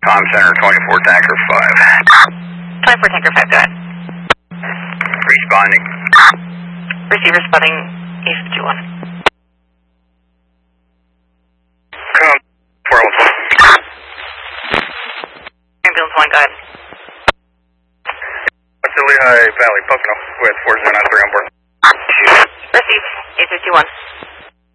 Tom Center, 24 Tanker 5. 24 Tanker 5, go ahead. Responding. Receiver spotting A51. Come, 411. Ambulance 1, go ahead. What's the Lehigh Valley, Pocono, with 4093 on board. Receive A51.